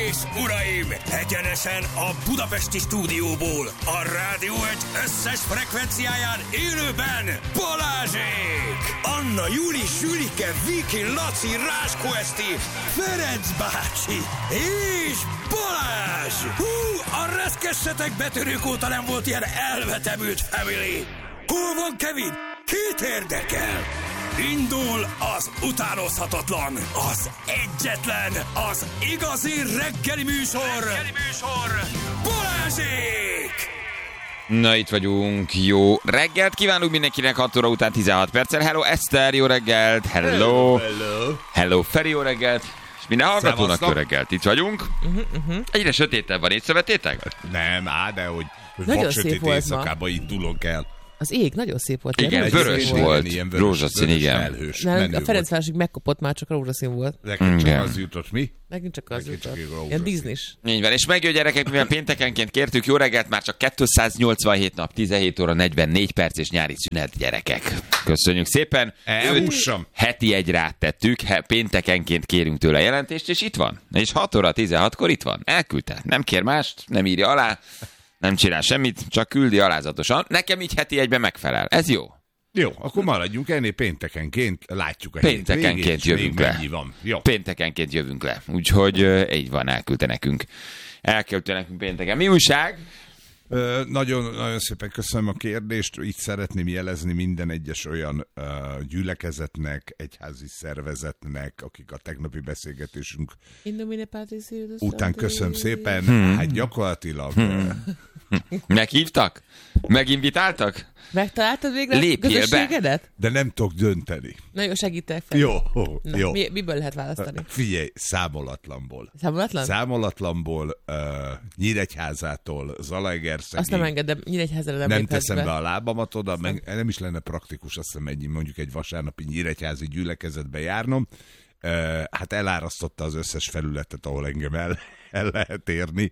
és uraim, egyenesen a budapesti stúdióból, a Rádió Egy összes frekvenciáján élőben Balázsék! Anna, Júli, Sülike, Viki, Laci, Ráskó Eszti, Ferenc bácsi és Balázs! Hú, a reszkessetek betörők óta nem volt ilyen elvetemült family! Hol van Kevin? Kit érdekel? Indul az utánozhatatlan, az egyetlen, az igazi reggeli műsor, Balázsék! Na, itt vagyunk. Jó reggelt kívánunk mindenkinek, 6 óra után 16 perccel. Hello, Eszter, jó reggelt. Hello. Hello, Feri, jó reggelt. És minden hallgatónak jó reggelt. Itt vagyunk. Egyre sötétebb van, észrevettétek? Nem, de hogy nagyon sötét éjszakában indulunk el. Az ég nagyon szép volt. Igen, vörös volt. Rózsaszín, igen. Felhős, a Ferencvárosig megkapott, már csak rózsaszín volt. Nekünk csak az jutott, mi? Nekünk csak az jutott. Ilyen Disney-s. Így van, és megjön gyerekek, mivel péntekenként kértük, jó reggelt, már csak 287 nap, 17 óra 44 perc és nyári szünet, gyerekek. Köszönjük szépen. Elhússam. Heti egyre áttettük, péntekenként kérünk tőle jelentést, és itt van. És 6 óra 16-kor itt van. Elküldte. Nem kér mást, nem írja alá. Nem csinál semmit, csak küldi alázatosan. Nekem így heti egyben megfelel. Ez jó. Jó, akkor maradjunk ennél péntekenként, látjuk a péntekenként jövünk le. Van. Jó. Péntekenként jövünk le. Úgyhogy így van, elküldte nekünk. Elküldte nekünk pénteken. Mi újság? Nagyon, nagyon szépen köszönöm a kérdést. Itt szeretném jelezni minden egyes olyan gyülekezetnek, egyházi szervezetnek, akik a tegnapi beszélgetésünk után köszönöm szépen. Hát gyakorlatilag... Meghívtak? Meginvitáltak? Megtaláltad végre Lépjél a közösségedet? Be. De nem tudok dönteni. Na jó, segítek fel. Jó. Miből lehet választani? Figyelj, számolatlanból. Számolatlan? Számolatlanból, Nyíregyházától, Zalaegerszegig. Azt nem engedem, Nyíregyházára nem teszem be a lábamat oda, meg nem is lenne praktikus, azt hiszem mondjuk egy vasárnapi nyíregyházi gyülekezetbe járnom. Hát elárasztotta az összes felületet, ahol engem el lehet érni.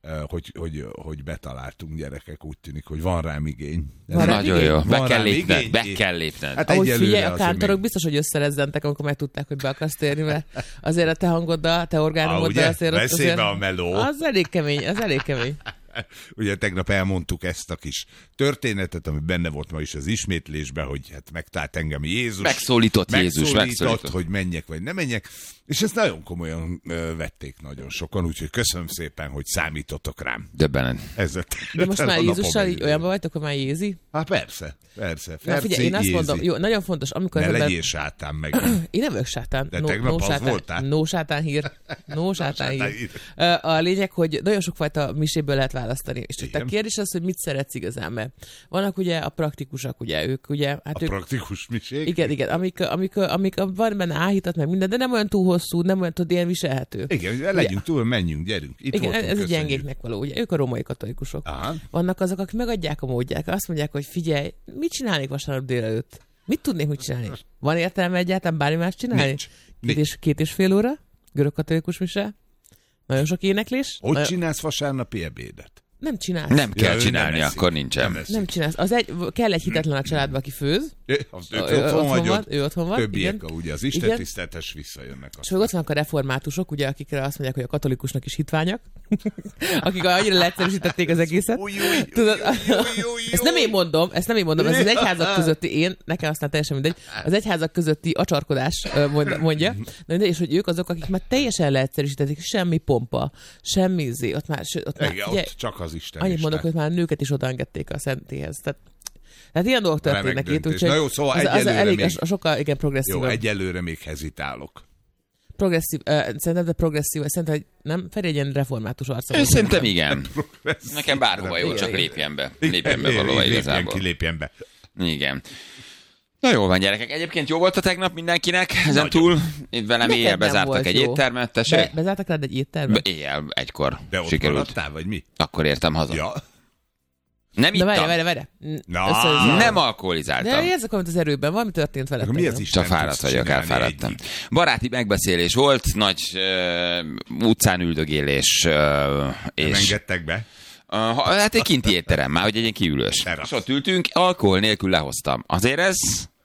Hogy betaláltunk, gyerekek, úgy tűnik, hogy van rám igény. Nagyon jó, be kell lépned. Hát ahogy figyelj, a kántorok biztos, hogy összerezzentek, amikor megtudták, hogy be akarsz térni, mert azért a te hangoddal, a te orgánumoddal azért a meló. Az elég kemény. Ugye tegnap elmondtuk ezt a kis történetet, ami benne volt ma is az ismétlésben, hogy hát megtalált engem Jézus. Megszólított Jézus. Hogy menjek vagy nem menjek. És ezt nagyon komolyan vették nagyon sokan, úgyhogy köszönöm szépen, hogy számítotok rám. Döbbenen. De most már Jézussal olyanban vagytok, hogy már Jézi? Hát persze. Na figyelj, én azt mondom, jó, nagyon fontos, amikor... Ne legyél sátán meg. Én nem vagyok sátán. De tegnap az voltál. No sátán hír. A lényeg, hogy nagyon sokfajta miséből lehet választani. És a kérdés az, hogy mit szeretsz igazán, mert vannak ugye a praktikusak, ugye ők ugye... Hát praktikus misék? Igen, amik van benne áhítat, meg minden, de nem olyan túl hosszú, nem olyan tud ilyen viselhető. Igen, legyünk túl, menjünk, gyerünk. Itt igen, ez a gyengéknek való, ugye ők a római katolikusok. Aha. Vannak azok, akik megadják a módját, azt mondják, hogy figyelj, mit csinálnék vasárnap délelőtt? Mit tudnék, mit csinálni? Van értelme egyáltalán bármi más csinálni? Nincs. Két és fél óra? Görög katolikus mise? Nagyon sok éneklés? Hogy csinálsz vasárnapi ebédet? Nem csinálsz. Nem kell csinálni, akkor nincsen. Nem csinálsz. Kell egy hitetlen a családba, aki főz. Ő otthon van. Többiek, ugye az istentiszteletes visszajönnek. És ott vannak a reformátusok, ugye, akikre azt mondják, hogy a katolikusnak is hitványak. Akik annyira leegyszerűsítették az egészet. Tudod, ezt nem én mondom, ez az egyházak közötti, nekem aztán teljesen mindegy, az egyházak közötti acsarkodás mondja. És hogy ők azok, akik már teljesen leegyszerűsítették, semmi pompa, semmi ott már csak az Isten. Annyit mondok, hogy már a nőket is odaengedték a szentéhez. Tehát ilyen dolgok történnek itt, úgyhogy na jó, szóval az elég sokkal progresszív. Jó, egyelőre még hezitálok. Progresszív, szerintem progresszív, szerintem, hogy nem, Feri egy ilyen református arcom. Szerintem igen. Nekem bárhova jó, csak lépjen be. Lépjen be valóban igazából. Lépjen be. Igen. Na jó van, gyerekek. Egyébként jó volt a tegnap mindenkinek. Ezen túl itt velem éjjel bezártak egy éttermet. Bezártak rád egy éttermet? Éjjel, egykor de ott sikerült. maradtál, vagy mi? Akkor értem haza. Ja. Nem ittam. Várj. Nem alkoholizáltam. De érzek, amit az erőben, valami történt veled. Mi az Isten? Csak fáradt vagyok, elfáradtam. Baráti megbeszélés volt, nagy utcán üldögélés. Nem engedtek be? Hát egy kinti étterem már, hogy egy ilyen kiülős. És ott ültünk, alkohol nélkül lehoztam. Azért ez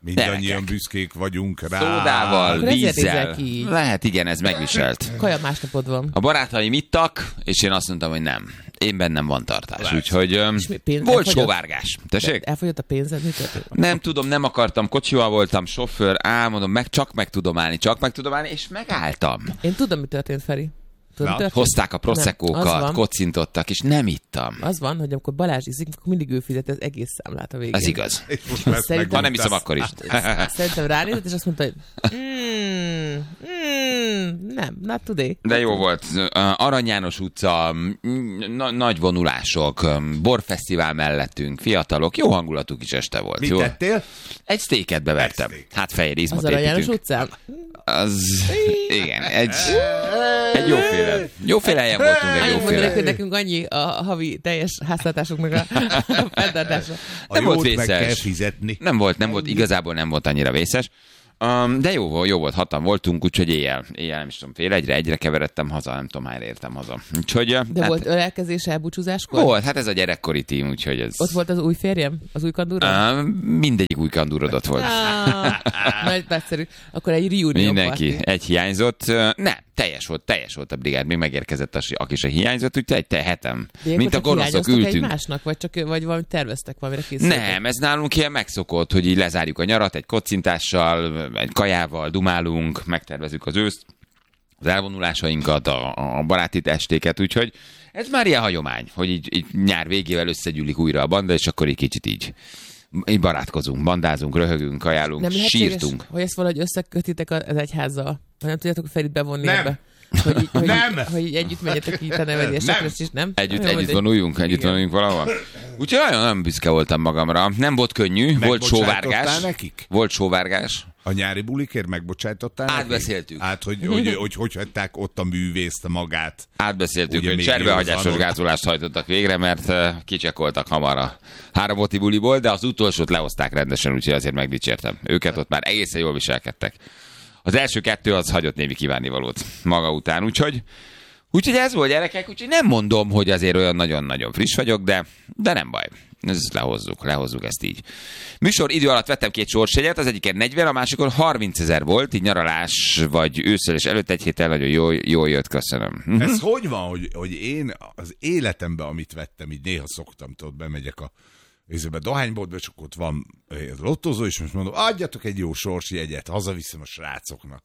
Mindannyian büszkék vagyunk rá. Szódával, Akkor ezért vízzel. nézel ki. Lehet, igen, ez megviselt. Kaja másnapod van. A barátaim ittak, és én azt mondtam, hogy nem. Én bennem van tartás, úgyhogy pénz- volt elfogyott? sóvárgás. Tessék? Elfogyott a pénzed? Mi történt? Nem tudom, nem akartam, kocsival voltam, sofőr, mondom, csak meg tudom állni, és megálltam. Én tudom, mi történt, Feri. Tudod, mi történt? Hozták a Nem, az proszekókat, van. kocintottak, és nem ittam. Az van, hogy amikor Balázs iszik, akkor mindig ő fizet az egész számlát a végén. Ez igaz. És most ezt Szerintem- Ha nem iszom, akkor is. Szerintem ránézett, és azt mondta, hogy nem, not today. De jó volt. Arany János utca, nagy vonulások, borfesztivál mellettünk, fiatalok, jó hangulatú kis este volt. Mit Jó. tettél? Egy sztéket bevertem. Egy steak. Hát fehér izmot Az Arany János építünk. utcán? Az... Igen, egy jóféle helyen voltunk, egy Annyit mondanék, jóféle. hogy nekünk annyi a havi teljes háztartásunknak a fenntartása. A Nem volt jót meg kell vészes. fizetni. Nem volt, igazából nem volt annyira vészes. De jó volt, 6-an voltunk, úgyhogy éjjel nem is tudom, fél egyre keveredtem haza, nem tudom, hányra értem haza. Úgyhogy, De volt ölelkezés elbúcsúzáskor? volt, hát ez a gyerekkori tím, úgyhogy ez... Ott volt az új férjem? Az új kandúra? Mindegyik új kandúrodott volt. Nagyszerű. Akkor egy reunion Mindenki, party. egy hiányzott. Nem, teljes volt a brigád, még megérkezett, aki se hiányzott, úgyhogy te hetem. De Mint a csak gonoszok hiányoztok ültünk. egymásnak, vagy valami terveztek valamire készültek? Nem, ez nálunk ilyen megszokott, hogy így lezárjuk a nyarat egy kocintással, egy kajával, dumálunk, megtervezzük az őszt, az elvonulásainkat, a baráti estéket, úgyhogy ez már ilyen hagyomány, hogy így nyár végével összegyűlik újra a banda, és akkor egy kicsit így barátkozunk, bandázunk, röhögünk, kajálunk, Nem lehetséges, sírtunk. hogy ezt valahogy összekötitek az egyházzal? Vagy nem tudjátok Ferit bevonni Nem. ebbe? Hogy Nem. Hogy így együtt menjetek így a nevedésekre, és nem? Együtt vonuljunk valahol. Úgyhogy nagyon büszke voltam magamra. Nem volt könnyű, volt sóvárgás. Nekik? Volt sóvárgás. A nyári bulikért megbocsájtották? Átbeszéltük. Hogy hagyták ott a művészt magát. Átbeszéltük, Ugye hogy még cserbehagyásos józanok. gázolást hajtottak végre, mert kicsekoltak hamar a 3 oti buliból, de az utolsót lehozták rendesen, úgyhogy azért megdicsértem. Őket ott már egészen jól viselkedtek. Az első 2 az hagyott némi kívánnivalót maga után, úgyhogy ez volt, gyerekek, úgyhogy nem mondom, hogy azért olyan nagyon-nagyon friss vagyok, de nem baj. Ezt lehozzuk ezt így. Műsor idő alatt vettem 2 sorsjegyet, az egyiken 40, a másikon 30 000 volt, így nyaralás vagy ősszel és előtt egy héttel nagyon jól jött, köszönöm. Ez hogy van, hogy én az életemben, amit vettem, így néha szoktam, tudod, bemegyek a dohányboltba, és akkor ott van lottozó, és most mondom, adjatok egy jó sorsjegyet, hazaviszem a srácoknak.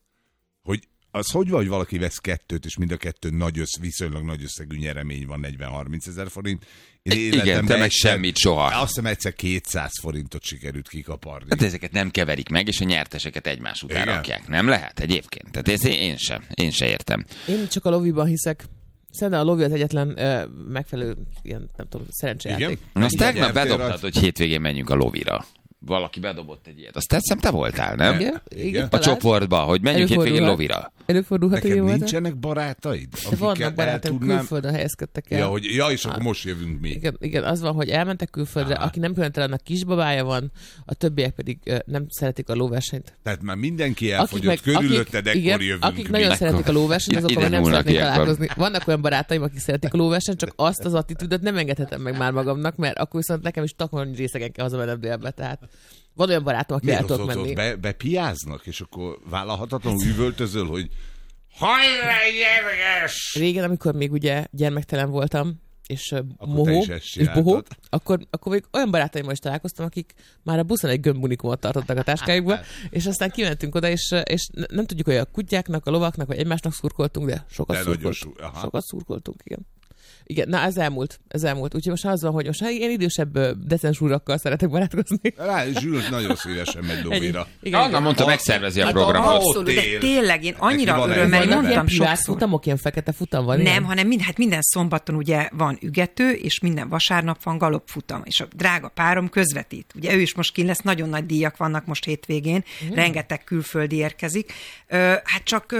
Az hogy van, hogy valaki vesz 2, és mind a 2 viszonylag nagy összegű nyeremény van, 40-30 000 forint. Igen, te meg semmit soha. Azt hiszem egyszer 200 forintot sikerült kikaparni. Hát ezeket nem keverik meg, és a nyerteseket egymás után Igen. rakják. Nem lehet egyébként? Tehát ezt én sem értem. Én csak a loviban hiszek. Szerintem a lovi az egyetlen megfelelő, ilyen, nem tudom, szerencsejáték. Igen? Azt tegnap nyertél bedobtad, rajta? hogy hétvégén menjünk a lovira. Valaki bedobott egy ilyet. Azt tetszem, te voltál, nem? Igen? Igen. A Balázs? csoportba, hogy menjünk hétvégén lovira. Előfordulhat, hogy Neked jó volt. nincsenek barátaid? De vannak barátok, külföldön helyezkedtek el. És akkor most jövünk mi. Igen, az van, hogy elmentek külföldre, aki nem különösen annak kisbabája van, a többiek pedig nem szeretik a lóversenyt. Tehát már mindenki elfogyott körülötted, ekkor jövünk akik mi. nagyon szeretik a lóversenyt, azokkal ide már nem nyúlnak szeretnék ilyenkor. találkozni. Vannak olyan barátaim, akik szeretik a lóversenyt, csak azt az attitűdöt nem engedhetem meg már magamnak, mert akkor viszont nekem is takarni részegen kell hazamennem délbe. Tehát van olyan barátom, aki el tudok menni. Bepiáznak, és akkor vállalhatatlanul üvöltözöl, hogy hajrá, gyerges! Régen, amikor még ugye gyermektelen voltam, és Akkor te mohó, is ezt és csináltad. bohó, akkor még olyan barátaimmal is találkoztam, akik már a buszon egy gömbunikumot tartottak a táskájukba, és aztán kimentünk oda, és nem tudjuk, hogy a kutyáknak, a lovaknak, vagy egymásnak szurkoltunk, de sokat szurkoltunk. Sokat szurkoltunk, igen. Igen, na ez elmúlt. Úgyhogy most az van, hogy most én idősebb decens úrakkal szeretek barátkozni. Zsült nagyon szívesen megy lovira. Anna mondta, megszervezi a programot. Abszolút, de tényleg én annyira van örömmel egy- mondtam Ilyen privát sokszor. futamok, ilyen fekete futam van? Nem, ilyen? hanem minden szombaton ugye van ügető, és minden vasárnap van galopfutam, és a drága párom közvetít. Ugye ő is most kint lesz, nagyon nagy díjak vannak most hétvégén, rengeteg külföldi érkezik. Hát csak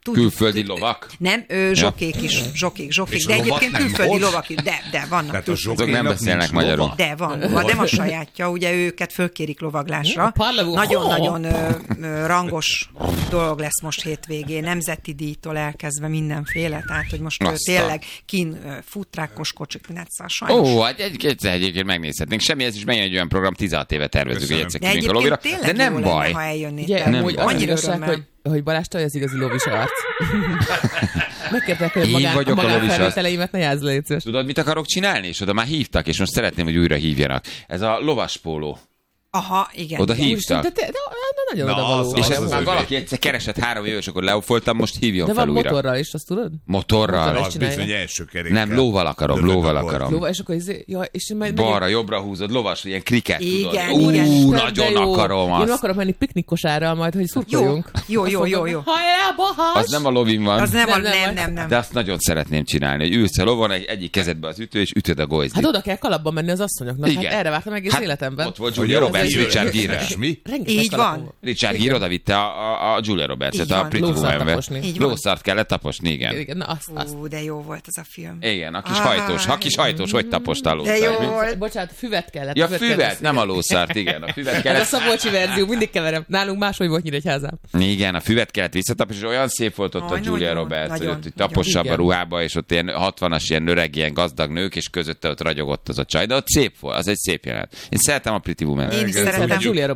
Külföldi lovak? Nem, zsokék is, zsokék. De egyébként külföldi lovak is, de vannak. Azok nem beszélnek magyarul. De van, nem a sajátja, ugye őket fölkérik lovaglásra. Nagyon-nagyon rangos dolog lesz most hétvégén, nemzeti díjtól elkezdve mindenféle, tehát hogy most tényleg futrákos kocsik, mindent sajnos. Ó, hát egyébként megnézhetnénk. Semmi, ez is megint egy olyan program, 16 éve tervezünk, hogy egyszer kívünk a lovira. De nem baj. Ha eljönnétek. Ugye, annyira örömmel. Hogy Balázs, te az igazi lovis arc. Megkértek, hogy a magánfelvételeimet ne játsz le, légy szíves. Tudod, mit akarok csinálni? És oda már hívtak, és most szeretném, hogy újra hívjanak. Ez a lovaspóló. Aha, igen. Oda hívtak. De nagyon odavaló. És már valaki egyszer keresett 3 év, és akkor lefoltam, most hívjon fel újra. De van motorral is, azt tudod? Motorral? Az bizony első kerékkel. Nem, lóval akarom. Lóval, és akkor és balra, jobbra húzod, lovas, ilyen kriket, tudod. Igen. Nagyon akarom azt. Én akarom menni piknikosárral majd, hogy szurkoljunk. Jó. Hajrába, az nem a lovin van. Az nem. De azt nagyon szeretném csinálni, hogy ülsz a lovon, egyik kezedbe az ütő, és ütöd a gojzit. Hát oda kell kalapba menni az asszonyoknak. Igen. Hát erre vártam egész életemben. Ott volt Julia Roberts, Richard Gere. Mi? Így van. Richard Gere oda vitte a Julia Roberts-et, a Pretty Woman-be. Lószart kellett taposni, igen. Na, azt. De jó volt ez a film. Igen, a kis hajtós, hogy taposta a lószart. De jó volt. Bocsánat, füvet kellett. Ja, füvet, nem a lószart, igen. A füvet Ez kellett. a Szabolcsi verzió, mindig keverem. Nálunk máshogy volt Nyíregyházán. Igen, a füvet kellett visszataposni, és olyan szép volt ott a Julia Roberts, hogy taposabb a ruhába, és ott ilyen 60-as, ilyen öreg, ilyen gazdag nők, és közötte ott ragyogott az a csaj, de ott szép volt, az egy szép jelenet. Én szeretem a Pretty Woman. Én is szeretem. Julia